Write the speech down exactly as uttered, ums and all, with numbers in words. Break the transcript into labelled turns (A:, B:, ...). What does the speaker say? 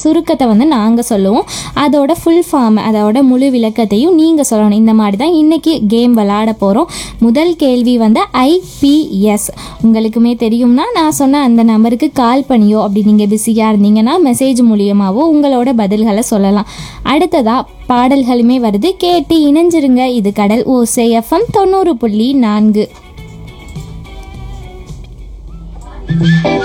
A: சுருக்கத்தை வந்து நாங்கள் சொல்லுவோம், அதோட ஃபுல் ஃபார்ம் அதோட முழு விளக்கத்தையும் நீங்கள் சொல்லணும். இந்த மாதிரி தான் இன்றைக்கி கேம் விளாட போகிறோம். முதல் கேள்வி வந்து ஐபிஎஸ். உங்களுக்குமே தெரியும்னா நான் சொன்ன அந்த நம்பருக்கு கால் பண்ணியோ அப்படி நீங்கள் பிஸியாக இருந்தீங்கன்னா மெசேஜ் மூலியமாகவோ உங்களோட பதில்களை சொல்லலாம். அடுத்ததாக பாடல்களுமே வருது, கேட்டு இணைஞ்சிருங்க. இது கடல் ஓசை எஃப்எம் தொண்ணூறு புள்ளி நான்கு.